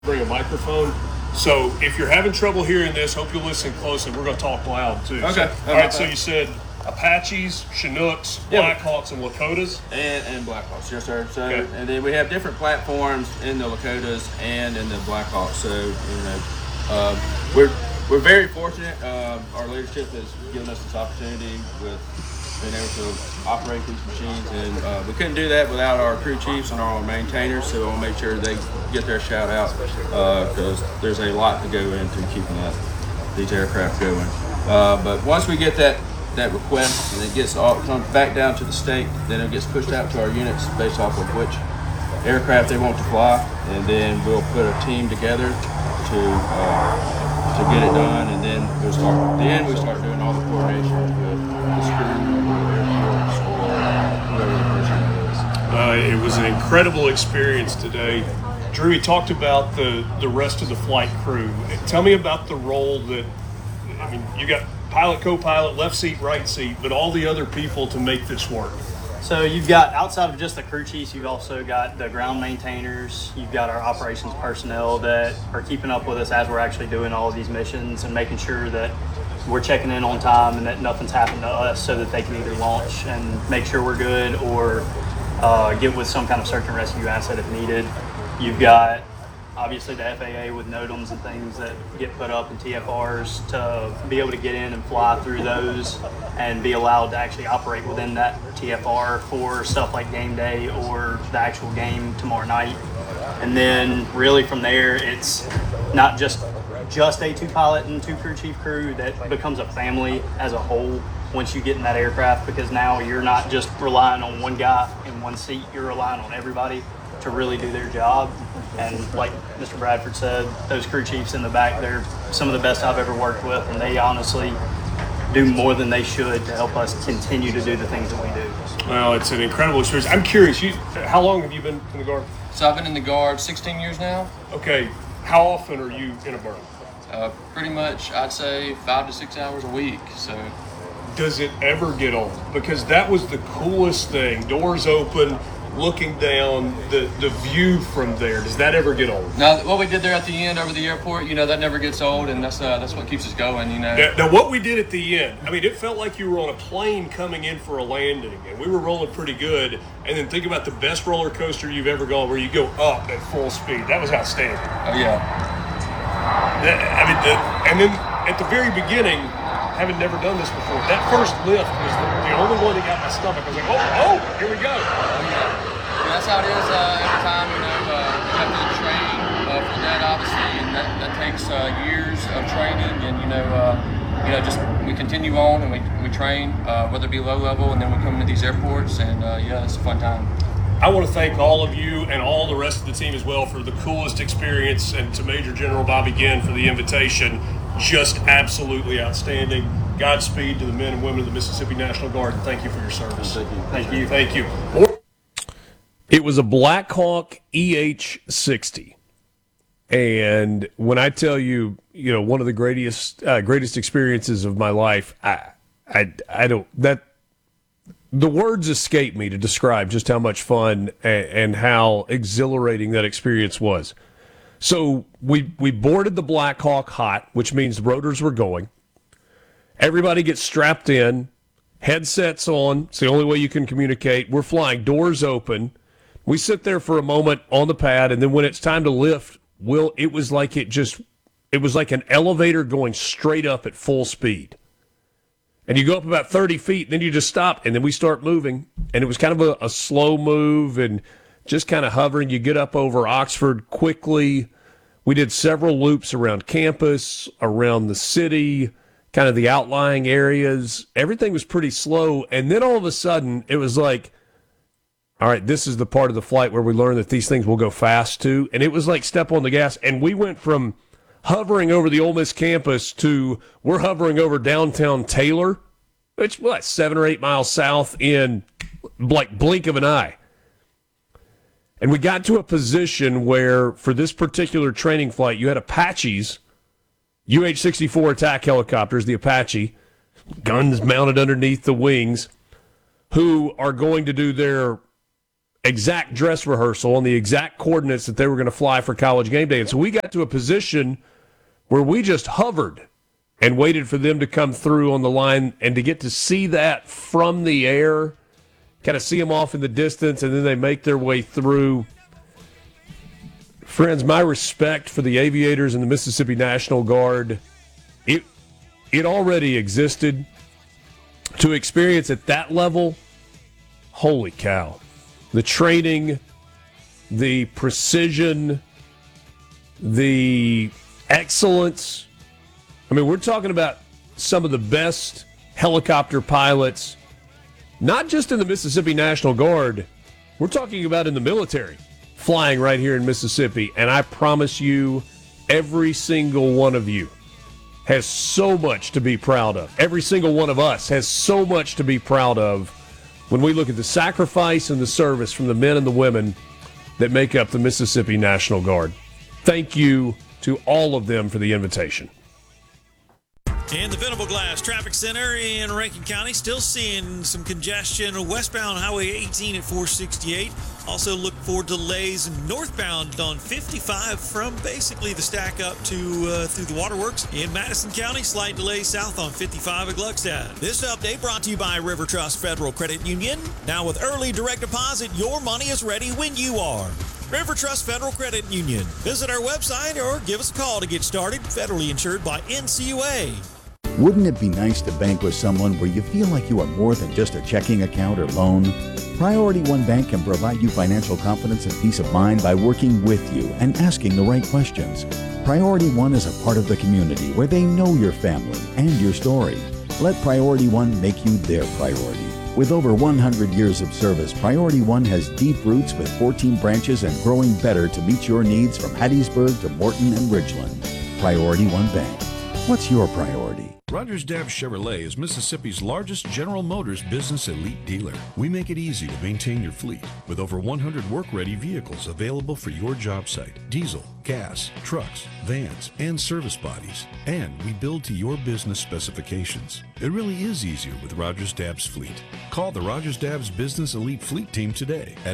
bring a microphone. So if you're having trouble hearing this, hope you'll listen closely. We're going to talk loud too. Okay. So, all right. So you said Apaches, Chinooks, Blackhawks, and Lakotas. And Blackhawks, yes, sir. So, okay. And then we have different platforms in the Lakotas and in the Blackhawks. So, we're very fortunate. Our leadership has given us this opportunity with being able to operate these machines, and we couldn't do that without our crew chiefs and our maintainers. So we'll make sure they get their shout out because there's a lot to go into keeping these aircraft going. But once we get that request and it comes back down to the state, then it gets pushed out to our units based off of which aircraft they want to fly, and then we'll put a team together to get it done, and then we start doing all the coordination with the crew, airports, or whoever the personnel is. It was an incredible experience today. Drew, you talked about the rest of the flight crew. Tell me about the role that, you got pilot, co-pilot, left seat, right seat, but all the other people to make this work. So you've got, outside of just the crew chiefs, you've also got the ground maintainers, you've got our operations personnel that are keeping up with us as we're actually doing all of these missions and making sure that we're checking in on time and that nothing's happened to us so that they can either launch and make sure we're good or get with some kind of search and rescue asset if needed. You've got obviously the FAA with NOTAMs and things that get put up in TFRs to be able to get in and fly through those and be allowed to actually operate within that TFR for stuff like game day or the actual game tomorrow night. And then really from there, it's not just a two pilot and two crew chief crew that becomes a family as a whole once you get in that aircraft, because now you're not just relying on one guy in one seat, you're relying on everybody to really do their job. And like Mr. Bradford said, those crew chiefs in the back, they're some of the best I've ever worked with, and they honestly do more than they should to help us continue to do the things that we do. Well, it's an incredible experience. I'm curious, how long have you been in the Guard? So I've been in the Guard 16 years now. Okay, how often are you in a burn? Pretty much, I'd say 5 to 6 hours a week. So, does it ever get old? Because that was the coolest thing. Doors open, looking down, the view from there. Does that ever get old? Now, what we did there at the end over the airport, that never gets old, and that's what keeps us going. Now, what we did at the end, it felt like you were on a plane coming in for a landing, and we were rolling pretty good. And then think about the best roller coaster you've ever gone, where you go up at full speed. That was outstanding. Oh yeah. And then at the very beginning, having never done this before, that first lift was the only one that got my stomach. I was like, oh, here we go. That's how it is every time. We have to train for that, obviously, and that takes years of training. And just we continue on and we train, whether it be low level, and then we come into these airports, and it's a fun time. I want to thank all of you and all the rest of the team as well for the coolest experience, and to Major General Bobby Ginn for the invitation. Just absolutely outstanding. Godspeed to the men and women of the Mississippi National Guard, and thank you for your service. Thank you. It was a Black Hawk EH-60. And when I tell you, one of the greatest experiences of my life, the words escape me to describe just how much fun and how exhilarating that experience was. So we boarded the Black Hawk hot, which means the rotors were going. Everybody gets strapped in, headsets on. It's the only way you can communicate. We're flying, doors open. We sit there for a moment on the pad, and then when it's time to lift, it was like an elevator going straight up at full speed. And you go up about 30 feet, and then you just stop, and then we start moving. And it was kind of a slow move and just kind of hovering. You get up over Oxford quickly. We did several loops around campus, around the city, kind of the outlying areas. Everything was pretty slow. And then all of a sudden, it was like, all right, this is the part of the flight where we learn that these things will go fast too. And it was like step on the gas. And we went from hovering over the Ole Miss campus to we're hovering over downtown Taylor, which, 7 or 8 miles south in like blink of an eye. And we got to a position where for this particular training flight, you had Apaches, UH-64 attack helicopters, the Apache, guns mounted underneath the wings, who are going to do their exact dress rehearsal on the exact coordinates that they were going to fly for College game day. And so we got to a position where we just hovered and waited for them to come through on the line, and to get to see that from the air, kind of see them off in the distance, and then they make their way through. Friends, my respect for the Aviators and the Mississippi National Guard, it already existed. To experience at that level, holy cow. The training, the precision, the excellence. I mean, we're talking about some of the best helicopter pilots, not just in the Mississippi National Guard. We're talking about in the military, flying right here in Mississippi. And I promise you, every single one of you has so much to be proud of. Every single one of us has so much to be proud of when we look at the sacrifice and the service from the men and the women that make up the Mississippi National Guard. Thank you to all of them for the invitation. In the Venable Glass Traffic Center in Rankin County, still seeing some congestion westbound Highway 18 at 468. Also look for delays northbound on 55 from basically the stack up to through the waterworks. In Madison County, slight delays south on 55 at Gluckstadt. This update brought to you by River Trust Federal Credit Union. Now with early direct deposit, your money is ready when you are. River Trust Federal Credit Union. Visit our website or give us a call to get started. Federally insured by NCUA. Wouldn't it be nice to bank with someone where you feel like you are more than just a checking account or loan? Priority One Bank can provide you financial confidence and peace of mind by working with you and asking the right questions. Priority One is a part of the community where they know your family and your story. Let Priority One make you their priority. With over 100 years of service, Priority One has deep roots with 14 branches and growing better to meet your needs from Hattiesburg to Morton and Ridgeland. Priority One Bank. What's your priority? Rogers Dabbs Chevrolet is Mississippi's largest General Motors business elite dealer. We make it easy to maintain your fleet with over 100 work-ready vehicles available for your job site. Diesel, gas, trucks, vans, and service bodies. And we build to your business specifications. It really is easier with Rogers Dabbs Fleet. Call the Rogers Dabbs Business Elite Fleet Team today at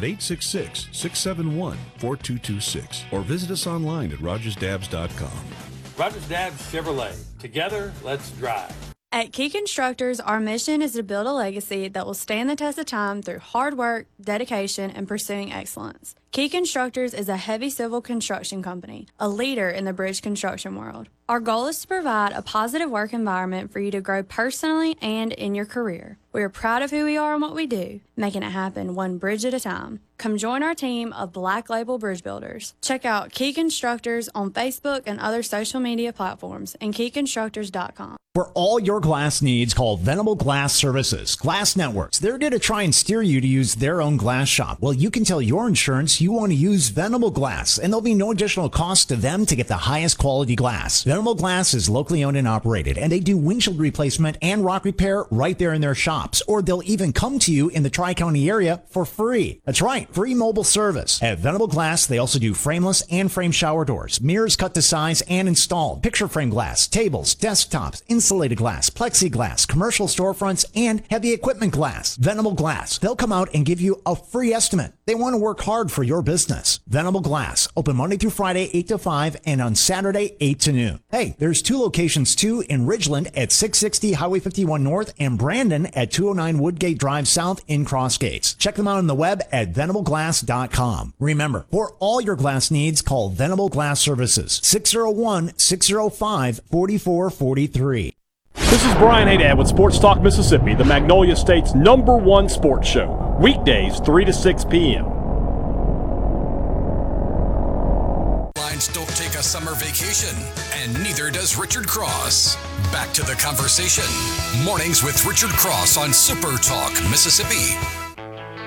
866-671-4226 or visit us online at rogersdabbs.com. Rogers Dabbs Chevrolet. Together, let's drive. At Key Constructors, our mission is to build a legacy that will stand the test of time through hard work, dedication, and pursuing excellence. Key Constructors is a heavy civil construction company, a leader in the bridge construction world. Our goal is to provide a positive work environment for you to grow personally and in your career. We are proud of who we are and what we do, making it happen one bridge at a time. Come join our team of Black Label Bridge Builders. Check out Key Constructors on Facebook and other social media platforms and keyconstructors.com. For all your glass needs, call Venable Glass Services. Glass Networks. They're going to try and steer you to use their own glass shop. Well, you can tell your insurance you want to use Venable Glass, and there'll be no additional cost to them to get the highest quality glass. Venable Glass is locally owned and operated, and they do windshield replacement and rock repair right there in their shops, or they'll even come to you in the Tri-County area for free. That's right, free mobile service. At Venable Glass, they also do frameless and frame shower doors, mirrors cut to size and installed, picture frame glass, tables, desktops, insulated glass, plexiglass, commercial storefronts, and heavy equipment glass. Venable Glass. They'll come out and give you a free estimate. They want to work hard for your business. Venable Glass. Open Monday through Friday, 8 to 5, and on Saturday, 8 to noon. Hey, there's two locations too in Ridgeland at 660 Highway 51 North and Brandon at 209 Woodgate Drive South in Cross Gates. Check them out on the web at venableglass.com. Remember, for all your glass needs, call Venable Glass Services. 601-605-4443. This is Brian Haydad with Sports Talk Mississippi, the Magnolia State's #1 sports show. Weekdays, 3 to 6 p.m. Lines don't take a summer vacation, and neither does Richard Cross. Back to the conversation. Mornings with Richard Cross on Super Talk Mississippi.